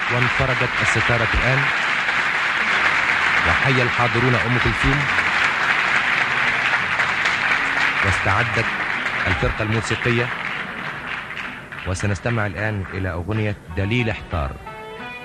وانفرجت الستارة الآن، وحي الحاضرون أم كلثوم، واستعدت الفرقة الموسيقية، وسنستمع الآن إلى أغنية دليل احتار.